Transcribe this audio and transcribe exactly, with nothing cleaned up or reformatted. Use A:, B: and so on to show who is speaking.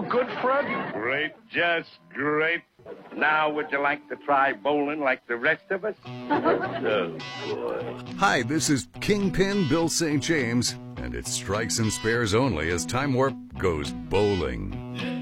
A: good, Fred?
B: Great, just great. Now, would you like to try bowling like the rest of us? Oh, boy.
C: Hi, this is Kingpin Bill Saint James, and it's strikes and spares only as Time Warp goes bowling.